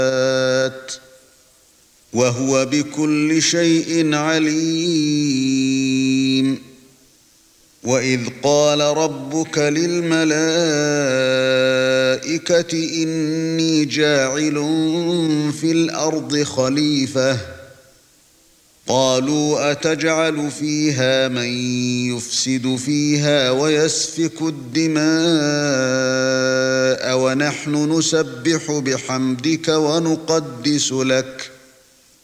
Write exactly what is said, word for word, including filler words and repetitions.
وهو بكل شيء عليم. وإذ قال ربك للملائكة إني جاعل في الأرض خليفة قالوا أتجعل فيها من يفسد فيها ويسفك الدماء ونحن نسبح بحمدك ونقدس لك